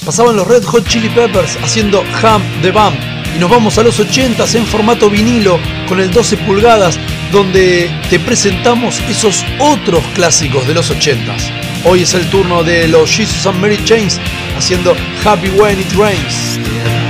Pasaban los Red Hot Chili Peppers haciendo Hump the Bump. Y nos vamos a los 80s en formato vinilo con el 12 pulgadas, donde te presentamos esos otros clásicos de los 80s. Hoy es el turno de los Jesus and Mary Chains haciendo Happy When It Rains.